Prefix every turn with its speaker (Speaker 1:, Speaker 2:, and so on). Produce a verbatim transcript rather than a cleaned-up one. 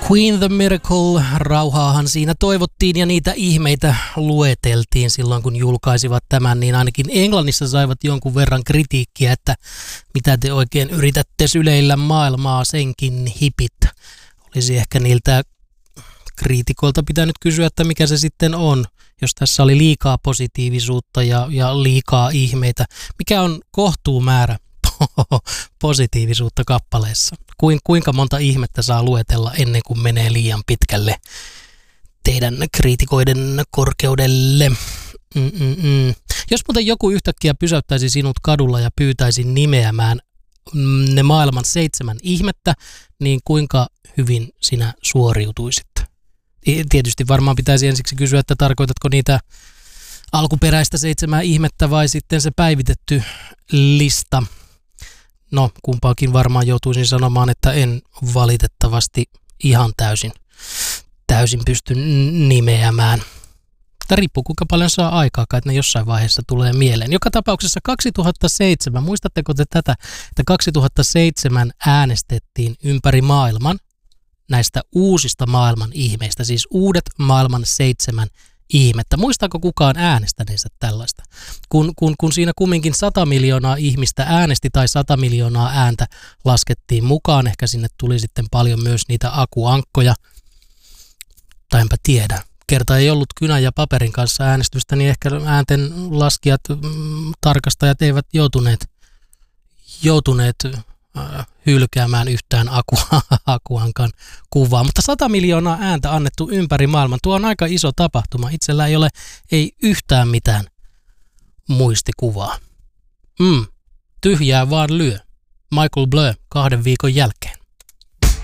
Speaker 1: Queen the Miracle, rauhaahan siinä toivottiin ja niitä ihmeitä lueteltiin silloin, kun julkaisivat tämän, niin ainakin Englannissa saivat jonkun verran kritiikkiä, että mitä te oikein yritätte syleillä maailmaa, senkin hipit. Olisi ehkä niiltä kriitikoilta pitänyt kysyä, että mikä se sitten on, jos tässä oli liikaa positiivisuutta ja, ja liikaa ihmeitä. Mikä on kohtuumäärä positiivisuutta kappaleessa? Kuin, kuinka monta ihmettä saa luetella ennen kuin menee liian pitkälle teidän kriitikoiden korkeudelle? Mm-mm-mm. Jos muuten joku yhtäkkiä pysäyttäisi sinut kadulla ja pyytäisi nimeämään ne maailman seitsemän ihmettä, niin kuinka hyvin sinä suoriutuisit? Tietysti varmaan pitäisi ensiksi kysyä, että tarkoitatko niitä alkuperäistä seitsemää ihmettä vai sitten se päivitetty lista. No, kumpaakin varmaan joutuisin sanomaan, että en valitettavasti ihan täysin, täysin pysty nimeämään. Tämä riippuu kuinka paljon saa aikaa, että ne jossain vaiheessa tulee mieleen. Joka tapauksessa kaksituhattaseitsemän, muistatteko te tätä, että kaksituhattaseitsemän äänestettiin ympäri maailman näistä uusista maailman ihmeistä, siis uudet maailman seitsemän ihmettä. Muistaako kukaan äänestäneensä tällaista? Kun, kun, kun siinä kumminkin sata miljoonaa ihmistä äänesti tai sata miljoonaa ääntä laskettiin mukaan, ehkä sinne tuli sitten paljon myös niitä akuankkoja, tai enpä tiedä. Kerta ei ollut kynän ja paperin kanssa äänestystä, niin ehkä äänten laskijat, mm, tarkastajat eivät joutuneet, joutuneet äh, hylkäämään yhtään aku, akuankan kuvaa. Mutta sata miljoonaa ääntä annettu ympäri maailman. Tuo on aika iso tapahtuma. Itsellä ei ole ei yhtään mitään muistikuvaa. Mm, tyhjää vaan lyö. Michael Bleu kahden viikon jälkeen.